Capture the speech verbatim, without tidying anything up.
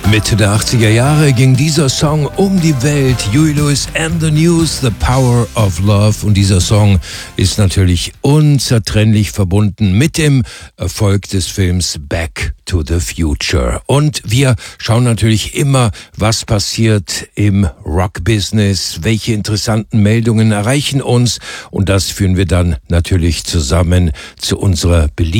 Mitte der achtziger Jahre ging dieser Song um die Welt. Huey Lewis and the News, The Power of Love. Und dieser Song ist natürlich unzertrennlich verbunden mit dem Erfolg des Films Back to the Future. Und wir schauen natürlich immer, was passiert im Rock-Business, welche interessanten Meldungen erreichen uns. Und das führen wir dann natürlich zusammen zu unserer beliebten